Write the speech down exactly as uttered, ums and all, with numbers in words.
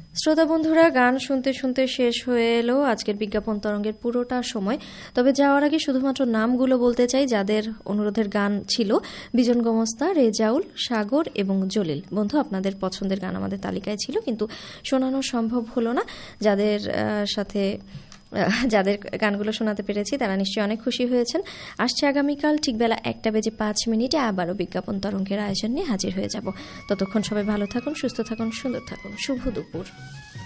শ্রোতা বন্ধুরা, গান শুনতে শুনতে শেষ হয়ে এলো আজকের বিজ্ঞাপন তরঙ্গের পুরোটা সময়। তবে যাওয়ার আগে শুধুমাত্র নামগুলো বলতে চাই যাদের অনুরোধের গান ছিল: বিজন গোমস্তা, রেজাউল, সাগর এবং জলিল। বন্ধু, আপনাদের পছন্দের গান আমাদের তালিকায় ছিল, কিন্তু শোনানো সম্ভব হলো না। যাদের সাথে যাদের গানগুলো শোনাতে পেরেছি তারা নিশ্চয়ই অনেক খুশি হয়েছেন। আসছে আগামীকাল ঠিক বেলা একটা বেজে পাঁচ মিনিটে আবারও বিজ্ঞাপন তরঙ্গের আয়োজন নিয়ে হাজির হয়ে যাব। ততক্ষণ সবাই ভালো থাকুন, সুস্থ থাকুন, সুন্দর থাকুন। শুভ দুপুর।